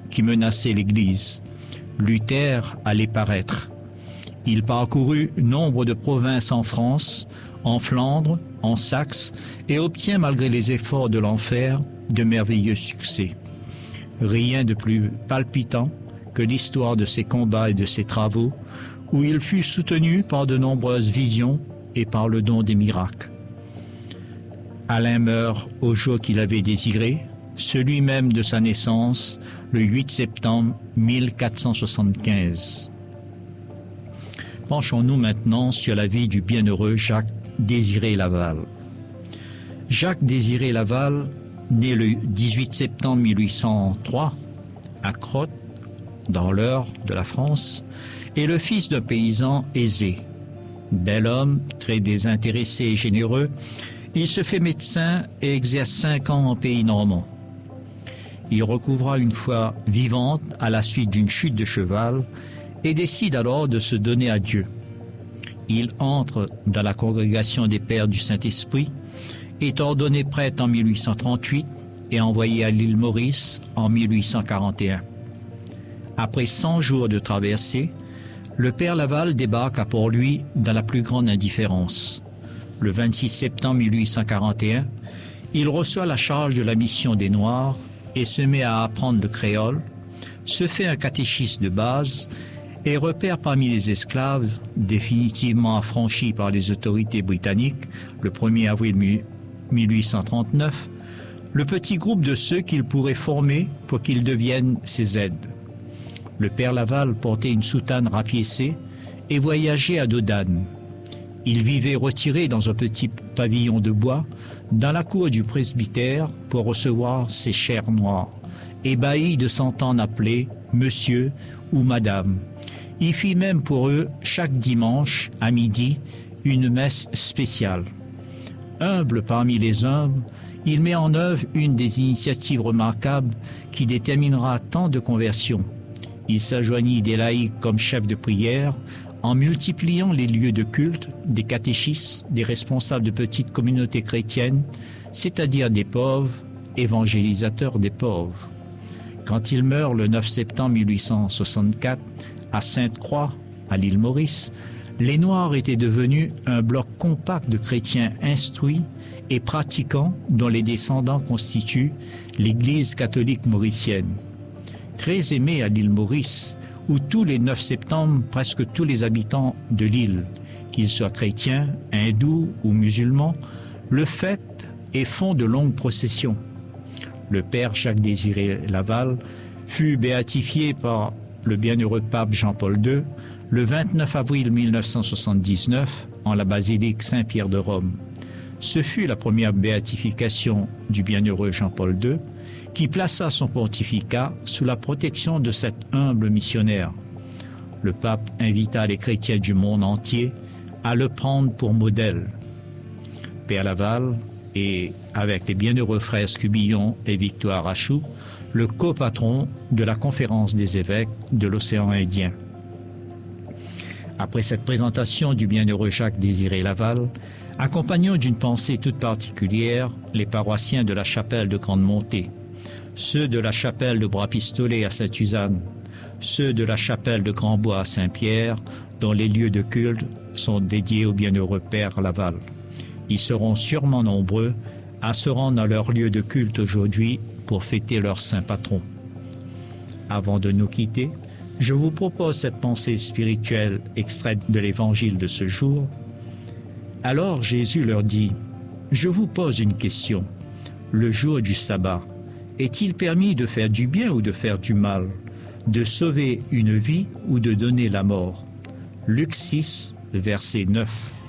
qui menaçaient l'Église. Luther allait paraître. Il parcourut nombre de provinces en France, en Flandre, en Saxe, et obtient, malgré les efforts de l'enfer, de merveilleux succès. Rien de plus palpitant que l'histoire de ses combats et de ses travaux, où il fut soutenu par de nombreuses visions et par le don des miracles. Alain meurt au jour qu'il avait désiré, celui même de sa naissance, le 8 septembre 1475. Penchons-nous maintenant sur la vie du bienheureux Jacques Désiré Laval. Jacques Désiré Laval, né le 18 septembre 1803 à Crotts, dans l'Eure de la France, est le fils d'un paysan aisé. Bel homme, très désintéressé et généreux, il se fait médecin et exerce 5 ans en pays normand. Il recouvra une foi vivante à la suite d'une chute de cheval et décide alors de se donner à Dieu. Il entre dans la congrégation des Pères du Saint-Esprit, est ordonné prêtre en 1838 et envoyé à l'île Maurice en 1841. Après 100 jours de traversée, le père Laval débarque à Port-Louis dans la plus grande indifférence. Le 26 septembre 1841, il reçoit la charge de la mission des Noirs et se met à apprendre le créole, se fait un catéchisme de base et repère parmi les esclaves, définitivement affranchis par les autorités britanniques le 1er avril 1839, le petit groupe de ceux qu'il pourrait former pour qu'ils deviennent ses aides. Le père Laval portait une soutane rapiécée et voyageait à dos d'âne. Il vivait retiré dans un petit pavillon de bois dans la cour du presbytère pour recevoir ses chers noirs, ébahis de s'entendre appeler monsieur ou madame. Il fit même pour eux chaque dimanche à midi une messe spéciale. Humble parmi les humbles, il met en œuvre une des initiatives remarquables qui déterminera tant de conversions. Il s'ajoignit des laïcs comme chef de prière en multipliant les lieux de culte, des catéchistes, des responsables de petites communautés chrétiennes, c'est-à-dire des pauvres, évangélisateurs des pauvres. Quand il meurt le 9 septembre 1864 à Sainte-Croix, à l'île Maurice, les Noirs étaient devenus un bloc compact de chrétiens instruits et pratiquants dont les descendants constituent l'Église catholique mauricienne. Très aimée à l'île Maurice, où tous les 9 septembre, presque tous les habitants de l'île, qu'ils soient chrétiens, hindous ou musulmans, le fêtent et font de longues processions. Le père Jacques Désiré Laval fut béatifié par le bienheureux pape Jean-Paul II le 29 avril 1979 en la basilique Saint-Pierre de Rome. Ce fut la première béatification du bienheureux Jean-Paul II qui plaça son pontificat sous la protection de cet humble missionnaire. Le pape invita les chrétiens du monde entier à le prendre pour modèle. Père Laval est, avec les bienheureux frères Scubillon et Victoire Achou, le copatron de la conférence des évêques de l'océan Indien. Après cette présentation du bienheureux Jacques Désiré Laval, accompagnons d'une pensée toute particulière les paroissiens de la chapelle de Grande-Montée, ceux de la chapelle de Bras-Pistolet à Sainte-Suzanne, ceux de la chapelle de Grand-Bois à Saint-Pierre, dont les lieux de culte sont dédiés au bienheureux Père Laval. Ils seront sûrement nombreux à se rendre dans leur lieu de culte aujourd'hui pour fêter leur saint patron. Avant de nous quitter, je vous propose cette pensée spirituelle extraite de l'évangile de ce jour. Alors Jésus leur dit, « Je vous pose une question. Le jour du sabbat, est-il permis de faire du bien ou de faire du mal, de sauver une vie ou de donner la mort ?» Luc 6, verset 9.